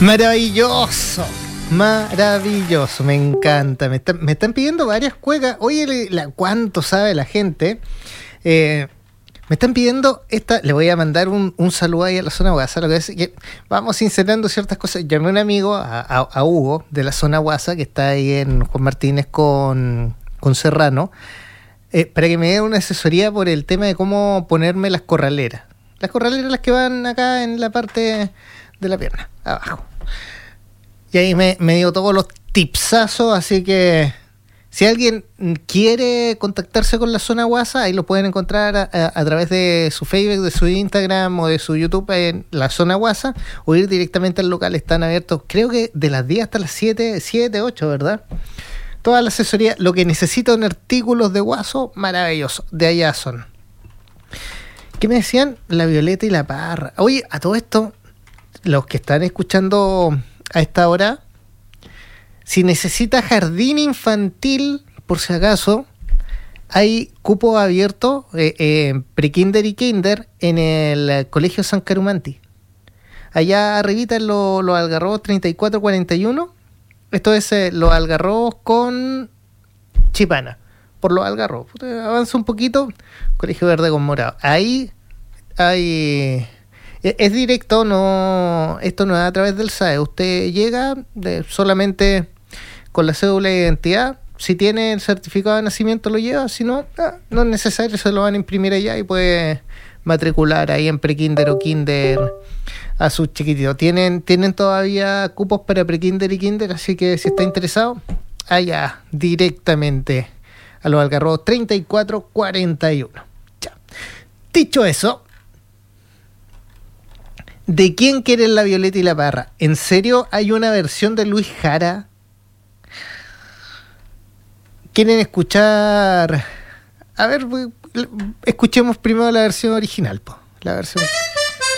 Maravilloso, maravilloso, me encanta. Me están pidiendo varias cuecas. Oye, ¿cuánto sabe la gente? Me están pidiendo esta. Le voy a mandar un saludo ahí a la zona Guasa. Lo que es que vamos insertando ciertas cosas. Llamé a un amigo, a Hugo, de la zona Guasa, que está ahí en Juan Martínez con Serrano, para que me dé una asesoría por el tema de cómo ponerme las corraleras. Las corraleras, las que van acá en la parte de la pierna, abajo. Y ahí me dio todos los tipsazos, así que si alguien quiere contactarse con la zona Guasa, ahí lo pueden encontrar a través de su Facebook, de su Instagram o de su YouTube en la zona Guasa, o ir directamente al local. Están abiertos, creo que de las 10 hasta las 7, 8, ¿verdad? Toda la asesoría, lo que necesitan artículos de Guaso, maravilloso, de allá son. ¿Qué me decían? La Violeta y la Parra. Oye, a todo esto, los que están escuchando a esta hora, si necesita jardín infantil, por si acaso, hay cupo abierto pre-kinder y kinder en el Colegio San Carumanti. Allá arribita en los Algarrobos 3441. Esto es los Algarrobos con Chipana. Por los Algarrobos. Avanza un poquito, Colegio Verde con Morado. Ahí hay... Es directo, no, esto no es a través del SAE. Usted llega solamente con la cédula de identidad. Si tiene el certificado de nacimiento lo lleva, si no, no es necesario, se lo van a imprimir allá y puede matricular ahí en prekinder o kinder a sus chiquititos. Tienen todavía cupos para prekinder y kinder, así que si está interesado, allá directamente a los Algarrobos 3441. Ya. Dicho eso, ¿de quién quieren la Violeta y la Parra? ¿En serio hay una versión de Luis Jara? ¿Quieren escuchar? A ver, escuchemos primero la versión original, po. La versión...